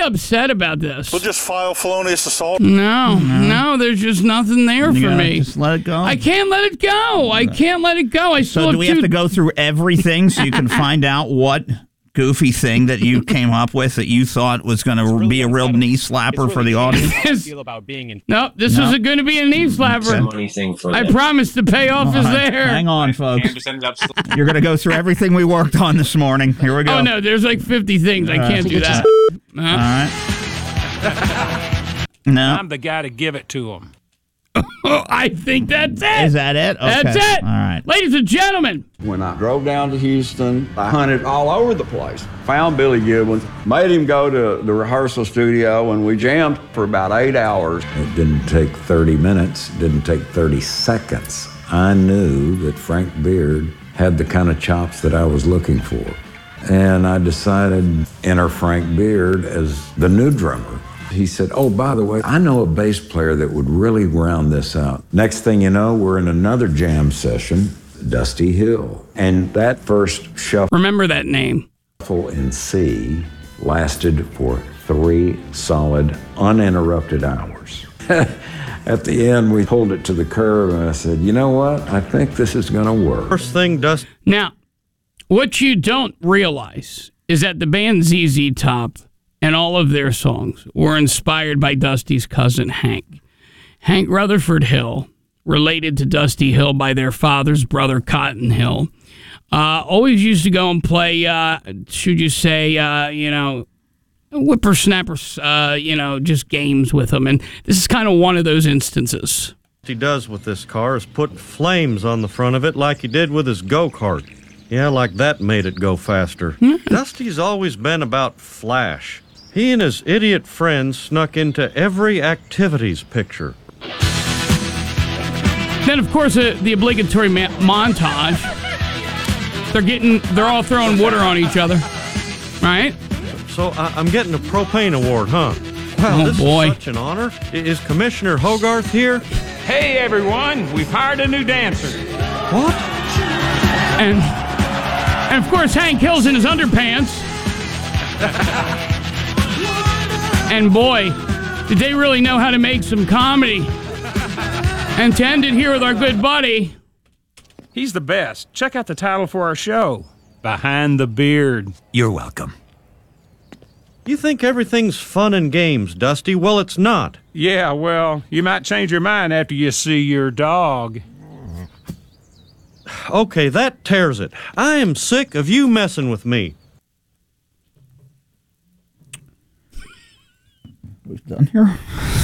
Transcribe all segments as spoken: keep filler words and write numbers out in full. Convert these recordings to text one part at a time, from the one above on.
upset about this. We'll just file felonious assault. No, no, no, there's just nothing there You for gotta me. Just let it go. I can't let it go. I can't let it go. I still so have do we two- have to go through everything so you can find out what goofy thing that you came up with that you thought was going to really be a real knee slapper really for the audience? How I feel about being in- no, this no. isn't going to be a knee slapper. Okay. I promise the payoff All is right. there. Hang on, folks. You're going to go through everything we worked on this morning. Here we go. Oh, no, there's like fifty things. I can't uh, do that. All right. No. I'm the guy to give it to him. I think that's it. Is that it? Okay. That's it. All right. Ladies and gentlemen. When I drove down to Houston, I hunted all over the place. Found Billy Gibbons, made him go to the rehearsal studio, and we jammed for about eight hours. It didn't take thirty minutes, it didn't take thirty seconds. I knew that Frank Beard had the kind of chops that I was looking for. And I decided to enter Frank Beard as the new drummer. He said, oh, by the way, I know a bass player that would really round this out. Next thing you know, we're in another jam session, Dusty Hill. And that first shuffle Remember that name. in C lasted for three solid, uninterrupted hours. At the end, we pulled it to the curb, and I said, you know what? I think this is going to work. First thing, Dusty. Now, what you don't realize is that the band Z Z Top and all of their songs were inspired by Dusty's cousin, Hank. Hank Rutherford Hill, related to Dusty Hill by their father's brother, Cotton Hill, uh, always used to go and play, uh, should you say, uh, you know, whippersnappers, uh, you know, just games with them. And this is kind of one of those instances. What he does with this car is put flames on the front of it like he did with his go-kart. Yeah, like that made it go faster. Mm-hmm. Dusty's always been about flash. He and his idiot friends snuck into every activities picture. Then, of course, uh, the obligatory ma- montage. They're getting, they're all throwing water on each other, right? So I- I'm getting a propane award, huh? Wow, oh, this boy. is such an honor. I- is Commissioner Hogarth here? Hey, everyone, we've hired a new dancer. What? And, and of course, Hank Hill's in his underpants. And boy, did they really know how to make some comedy. And to end it here with our good buddy. He's the best. Check out the title for our show, Behind the Beard. You're welcome. You think everything's fun and games, Dusty? Well, it's not. Yeah, well, you might change your mind after you see your dog. Okay, that tears it. I am sick of you messing with me. We've done here.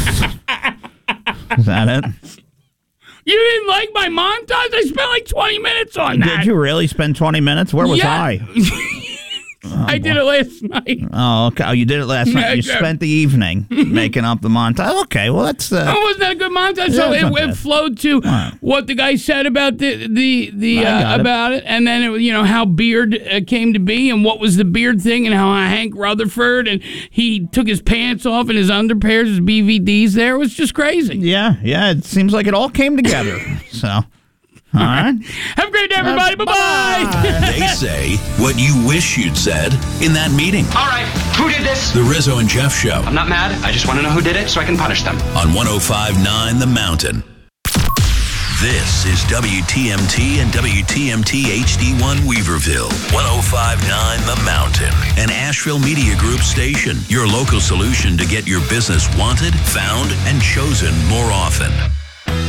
Is that it? You didn't like my montage? I spent like twenty minutes on Did that. Did you really spend twenty minutes? Where was yeah. I? Oh, I did it last night. Oh, okay. Oh, you did it last night. You spent the evening making up the montage. Okay, well, that's... Uh, oh, wasn't that a good montage? Yeah, so it, it, it flowed to right. what the guy said about the the, the uh, it. about it, and then, it, you know, how Beard uh, came to be, and what was the Beard thing, and how Hank Rutherford, and he took his pants off and his underpairs, his B V Ds there. It was just crazy. Yeah, yeah. It seems like it all came together. So... All right. Have a great day, everybody. Uh, bye-bye. They say what you wish you'd said in that meeting. All right. Who did this? The Rizzo and Jeff Show. I'm not mad. I just want to know who did it so I can punish them. On one oh five point nine The Mountain. This is W T M T and W T M T H D one Weaverville. one oh five point nine The Mountain. An Asheville Media Group station. Your local solution to get your business wanted, found, and chosen more often.